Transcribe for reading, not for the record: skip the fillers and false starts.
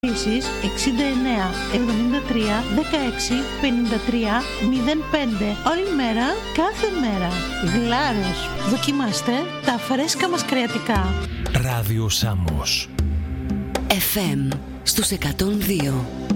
Επίσης 69 73 16 53 05 όλη μέρα, κάθε μέρα. Γλάρος. Δοκιμάστε τα φρέσκα μας κρεατικά. Ράδιο Σάμος. FM στους 102.